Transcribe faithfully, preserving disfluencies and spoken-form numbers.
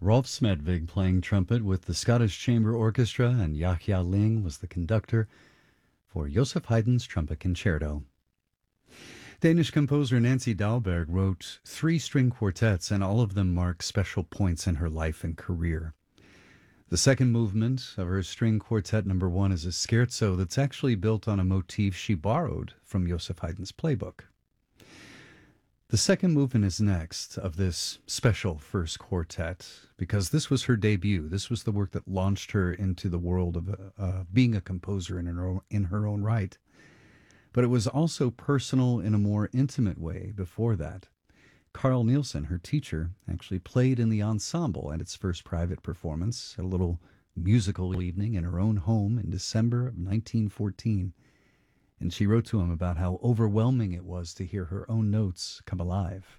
Rolf Smedvig playing trumpet with the Scottish Chamber Orchestra, and Yahya Ling was the conductor for Joseph Haydn's Trumpet Concerto. Danish composer Nancy Dahlberg wrote three string quartets, and all of them mark special points in her life and career. The second movement of her string quartet number one is a scherzo that's actually built on a motif she borrowed from Joseph Haydn's playbook. The second movement is next of this special first quartet, because this was her debut. This was the work that launched her into the world of uh, being a composer in her, own, in her own right. But it was also personal in a more intimate way before that. Carl Nielsen, her teacher, actually played in the ensemble at its first private performance, a little musical evening in her own home in December of nineteen fourteen. And she wrote to him about how overwhelming it was to hear her own notes come alive.